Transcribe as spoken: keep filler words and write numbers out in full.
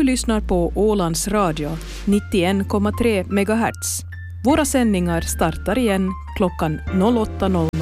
lyssnar på Ålands Radio nittioen komma tre megahertz. Våra sändningar startar igen klockan åtta noll